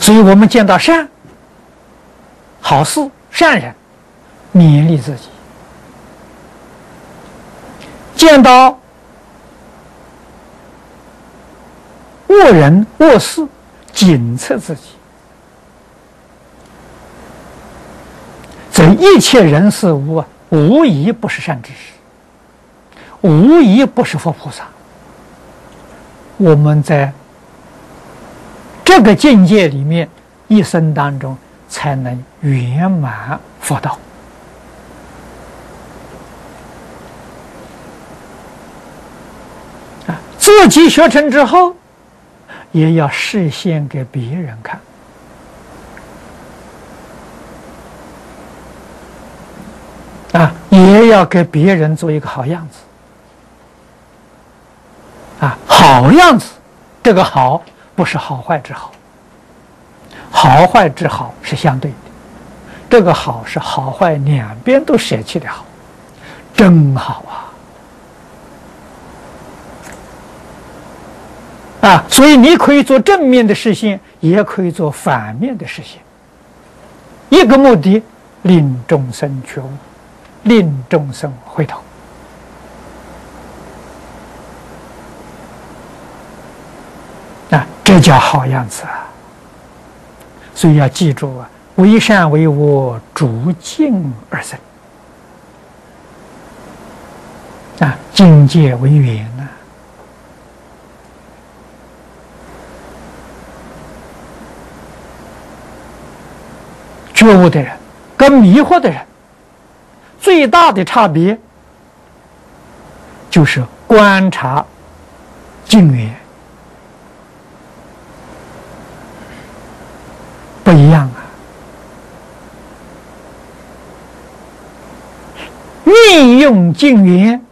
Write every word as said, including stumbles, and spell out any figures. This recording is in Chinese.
所以我们见到善、好事、善人，勉励自己；见到恶人、恶事，警策自己。这一切人事物啊，无一不是善知识，无一不是佛菩萨。我们在这个境界里面，一生当中才能圆满佛道。啊，自己学成之后，也要示现给别人看。啊，也要给别人做一个好样子。啊，好样子，这个好不是好坏之好，好坏之好是相对的，这个好是好坏两边都舍弃的好，真好啊！啊，所以你可以做正面的示现，也可以做反面的示现。一个目的，令众生觉悟，令众生回头。啊，这叫好样子啊！所以要记住啊，为善为恶，逐境而生。啊，境界为缘呐、啊。觉悟的人跟迷惑的人最大的差别，就是观察境缘不一样啊。运用境缘